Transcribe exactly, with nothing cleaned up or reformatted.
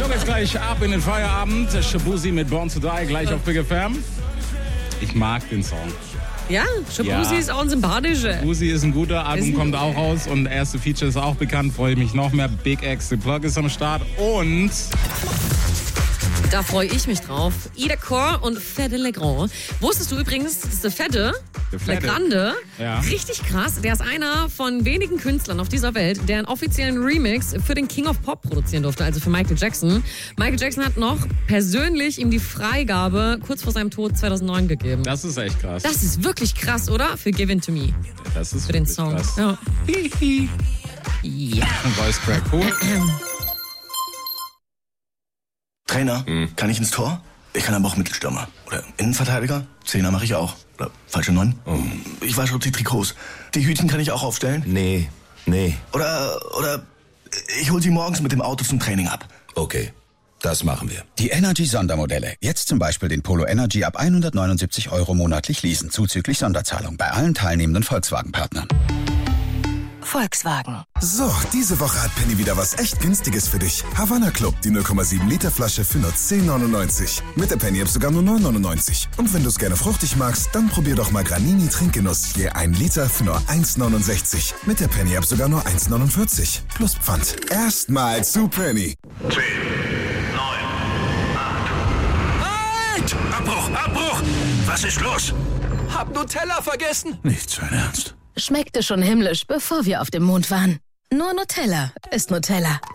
So geht's gleich ab in den Feierabend. Shabuzi mit Born to Die, gleich auf Big F M. Ich mag den Song. Ja, Shabuzi Ja. ist auch ein sympathischer. Shabuzi ist ein guter, Album Ist ein- kommt auch raus und erste Feature ist auch bekannt. Freue mich noch mehr. Big X, The Plug ist am Start und... Da freue ich mich drauf. Ida Core und Fede Legrand. Wusstest du übrigens, dass der Fede, Der Fede. Legrande, Ja. richtig krass, der ist einer von wenigen Künstlern auf dieser Welt, der einen offiziellen Remix für den King of Pop produzieren durfte, also für Michael Jackson. Michael Jackson hat noch persönlich ihm die Freigabe kurz vor seinem Tod zweitausendneun gegeben. Das ist echt krass. Das ist wirklich krass, oder? Für Give In To Me, Das ist für den wirklich Song. krass. Ja. Ja. Voice Crack, cool. Trainer, kann ich ins Tor? Ich kann aber auch Mittelstürmer. Oder Innenverteidiger? Zehner mache ich auch. Oder falsche Neun? Ich wasche die Trikots. Die Hütchen kann ich auch aufstellen? Nee, nee. Oder, oder ich hol sie morgens mit dem Auto zum Training ab. Okay, das machen wir. Die Energy-Sondermodelle. Jetzt zum Beispiel den Polo Energy ab hundertneunundsiebzig Euro monatlich leasen, zuzüglich Sonderzahlung bei allen teilnehmenden Volkswagen-Partnern. Volkswagen. So, diese Woche hat Penny wieder was echt Günstiges für dich. Havanna Club, die null Komma sieben Liter Flasche für nur zehn neunundneunzig. Mit der Penny-App sogar nur neun neunundneunzig. Und wenn du es gerne fruchtig magst, dann probier doch mal Granini Trinkgenuss. Je ein Liter für nur eins neunundsechzig. Mit der Penny-App sogar nur eins neunundvierzig. Plus Pfand. Erstmal zu Penny. zehn, neun, acht. Halt! Abbruch, Abbruch! Was ist los? Hab Nutella vergessen. Nicht sein Ernst. Schmeckte schon himmlisch, bevor wir auf dem Mond waren. Nur Nutella ist Nutella.